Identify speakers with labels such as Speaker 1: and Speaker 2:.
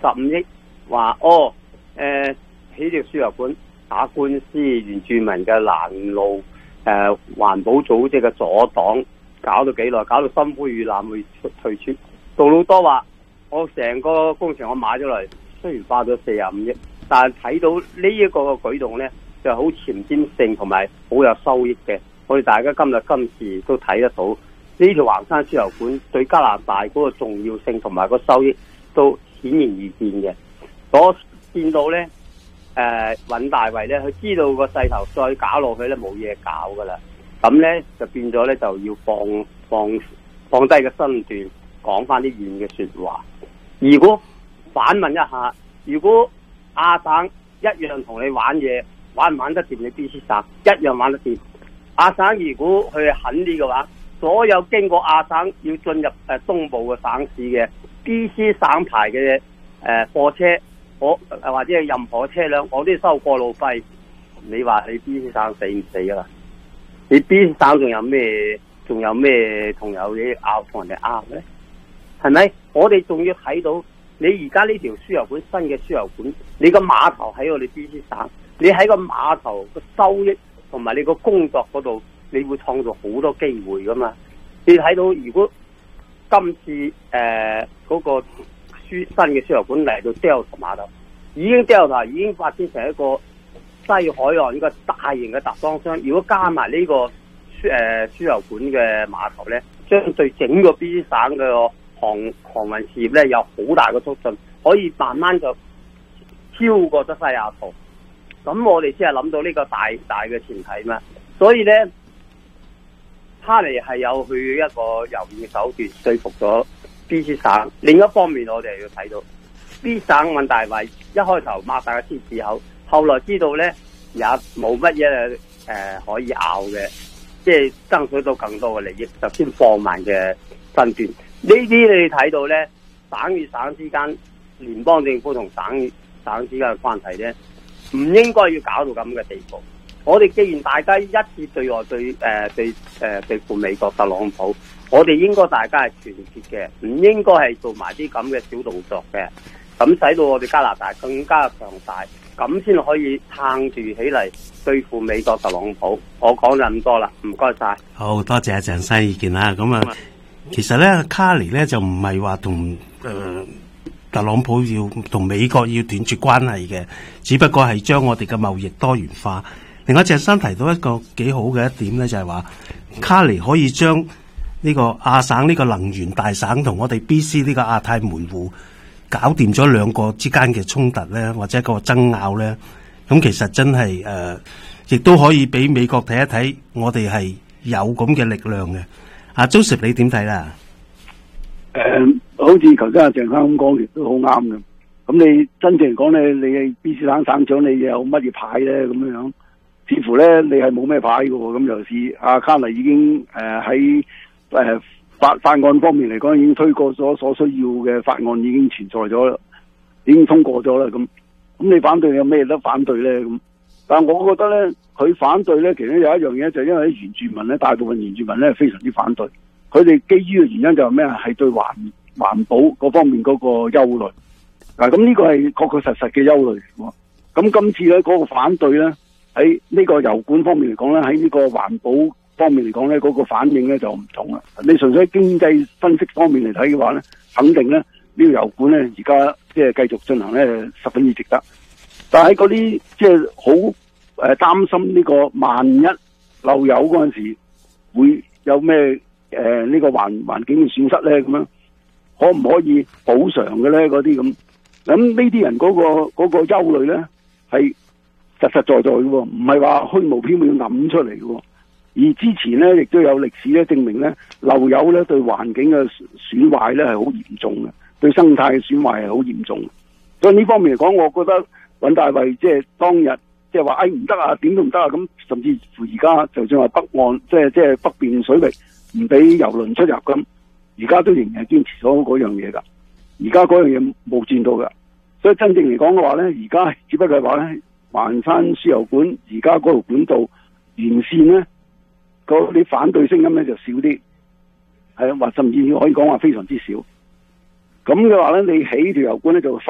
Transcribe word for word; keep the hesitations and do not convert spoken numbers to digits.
Speaker 1: 十五億，話哦，誒、呃、起條輸油管打官司，原住民嘅攔路，誒、呃、環保組織嘅阻擋，搞到幾耐？搞到心灰意冷，會退出。杜魯多話：我成個工程我買咗嚟，雖然花咗四十五億，但係睇到呢一個嘅舉動呢，就好前瞻性同埋好有收益嘅。我哋大家今日今時都睇得到呢條橫山輸油管對加拿大嗰個重要性同埋個收益都顯然易見嘅。我見到呢，誒、呃，尹大維呢，佢知道個勢頭再搞落去呢，冇嘢搞噶啦，咁呢，就變咗呢，就要放放放低個身段，講翻啲軟嘅說話。如果反問一下，如果亞省一樣同你玩嘢，玩唔玩得掂？你 B C 省一樣玩得掂。亞省如果佢係狠啲嘅話，所有經過亞省要進入誒東部嘅省市嘅 B C 省牌嘅誒貨車，我或者係任何車輛，我都要收過路費。你話你 B C 省死唔死噶啦？你 B C 省仲有咩？仲有咩同有啲拗同人哋拗咧？係咪？我哋仲要睇到你而家呢條輸油管，新嘅輸油管，你個碼頭喺我哋 B C 省，你喺個碼頭個收益同埋你個工作嗰度，你會創造好多機會噶嘛？你睇到如果今次誒嗰、呃那個輸新嘅輸油管嚟到 Delta 碼頭，已經 Delta 已經發展成一個西海岸一個大型嘅集裝箱，如果加埋呢、這個誒輸、呃、輸油管嘅碼頭咧，將對整個 B C 省嘅航航運事業咧有好大嘅促進，可以慢慢就超過咗西雅圖。咁我哋先係諗到呢個大大嘅前提嘛，所以咧，卡尼係有佢一個柔軟嘅手段說服咗 B C 省。另一方面，我哋要睇到 B 省尹大維一開頭擘大個獅子口，後來知道咧也冇乜嘢誒可以拗嘅，即係爭取到更多嘅利益，就先放慢嘅身段。呢啲你睇到咧，省與省之間，聯邦政府同省與省之間嘅關係咧，唔應該要搞到咁嘅地步。我哋既然大家一致對外對誒、呃、對誒、呃、對付美國特朗普，我哋應該大家係團結嘅，唔應該係做埋啲咁嘅小動作嘅，咁使到我哋加拿大更加強大，咁先可以撐住起嚟對付美國特朗普。我講就咁多啦，唔該晒。
Speaker 2: 好多謝阿鄭生意見啦。咁啊，其實咧，卡尼咧就唔係話同誒特朗普要同美國要斷絕關係嘅，只不過係將我哋嘅貿易多元化。另外，鄭生提到一個幾好嘅一點咧，就係話卡尼可以將呢個亞省呢個能源大省同我哋 B C 呢個亞太門戶搞掂咗兩個之間嘅衝突咧，或者個爭拗咧，咁其實真係誒，亦都可以俾美國睇一睇，我哋係有咁嘅力量嘅。阿 Joseph 你點睇啦？
Speaker 3: 誒、呃，好似頭先阿鄭生咁講，亦都好啱嘅。咁你真正嚟講咧，你係 B C 省省長，你有乜嘢牌咧？咁樣樣，似乎咧你係冇咩牌嘅。咁尤其是阿卡尼已經誒喺誒法法案方面嚟講，已經推過咗所需要嘅法案，已經存在咗，已經通過咗啦。咁咁你反對有咩得反對咧？咁但係我覺得咧，佢反對咧，其實有一樣嘢就係因為啲原住民咧，大部分原住民咧非常之反對。佢哋基於嘅原因就係咩啊？係對環環保嗰方面嗰個憂慮。嗱，咁呢個係確確實實嘅憂慮。咁今次咧嗰個反對咧，喺呢個油管方面嚟講咧，喺呢個環保方面嚟講咧，嗰個反應咧就唔同啦。你純粹喺經濟分析方面嚟睇嘅話咧，肯定咧呢個油管咧而家即係繼續進行咧十分之值得。但係喺嗰啲即係好誒擔心呢個萬一漏油嗰陣時會有咩誒呢個環環境嘅損失咧，咁樣可唔可以補償嘅咧？嗰啲咁咁呢啲人嗰個嗰個憂慮咧係實實在在嘅，唔係話虛無縹緲諗出嚟嘅。而之前咧亦都有歷史咧證明咧漏油咧對環境嘅損壞咧係好嚴重嘅，對生態嘅損壞係好嚴重。所以呢方面嚟講，我覺得尹大維即係當日即係話誒唔得啊，點都唔得啊，咁甚至乎而家就算話北岸即係即係北邊水域唔俾油輪出入咁，而家都仍然係堅持咗嗰樣嘢噶。而家嗰樣嘢冇轉到噶，所以真正嚟講嘅話咧，而家只不過係話咧，橫山輸油管而家嗰條管道完善咧，嗰啲反對聲音咧就少啲，係啊，或甚至可以講話非常之少。咁嘅話咧，你起條油管咧就